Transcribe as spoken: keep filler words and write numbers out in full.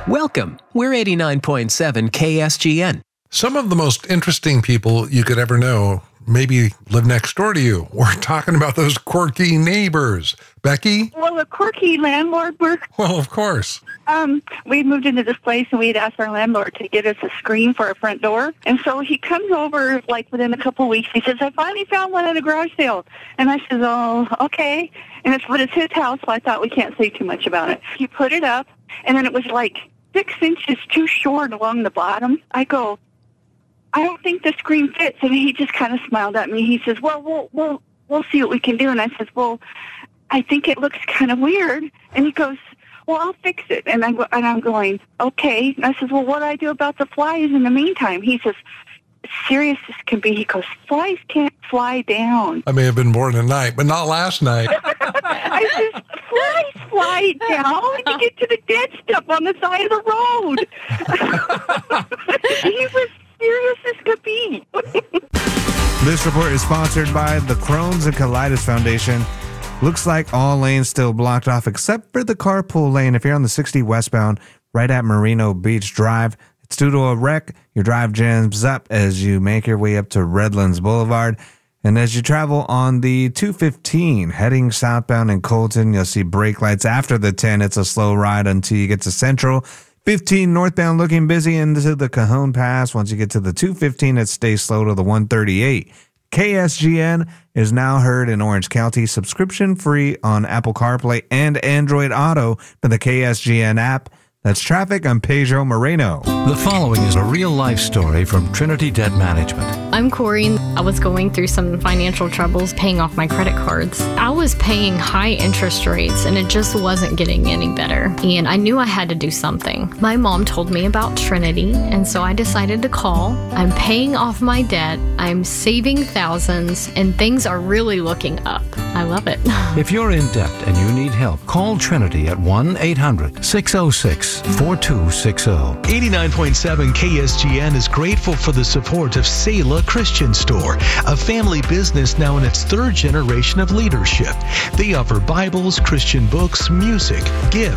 Welcome. We're eighty-nine point seven K S G N. Some of the most interesting people you could ever know maybe live next door to you. We're talking about those quirky neighbors. Becky? Well, a quirky landlord, we're, Well, of course. um, we moved into this place and we'd asked our landlord to get us a screen for our front door. And so he comes over, like, within a couple of weeks. He says, I finally found one at a garage sale. And I said, oh, okay. And it's, but it's his house, so I thought we can't say too much about it. He put it up, and then it was like six inches too short along the bottom. I go, I don't think the screen fits. And he just kind of smiled at me. He says, well, we'll, we'll, we'll see what we can do. And I says, well, I think it looks kind of weird. And he goes, well, I'll fix it. And, I go, and I'm going, okay. And I says, well, what do I do about the flies in the meantime? He says, serious as can be. He goes, flies can't fly down. I may have been born tonight, but not last night. I says, flies fly down when you get to the dead stuff on the side of the road. He was serious as could be. This report is sponsored by the Crohn's and Colitis Foundation. Looks like all lanes still blocked off except for the carpool lane if you're on the sixty westbound right at Merino Beach Drive. It's due to a wreck. Your drive jams up as you make your way up to Redlands Boulevard. And as you travel on the two fifteen heading southbound in Colton, you'll see brake lights after the ten. It's a slow ride until you get to Central. fifteen northbound looking busy into the Cajon Pass. Once you get to the two fifteen, it stays slow to the one thirty-eight. K S G N is now heard in Orange County, subscription free on Apple CarPlay and Android Auto for the K S G N app. That's traffic on Pedro Moreno. The following is a real-life story from Trinity Debt Management. I'm Corey. I was going through some financial troubles paying off my credit cards. I was paying high interest rates and it just wasn't getting any better. And I knew I had to do something. My mom told me about Trinity, and so I decided to call. I'm paying off my debt. I'm saving thousands, and things are really looking up. I love it. If you're in debt and you need help, call Trinity at one eight hundred six oh six four two six oh. eighty-nine point seven K S G N is grateful for the support of Selah Christian Store, a family business now in its third generation of leadership. They offer Bibles, Christian books, music, gifts,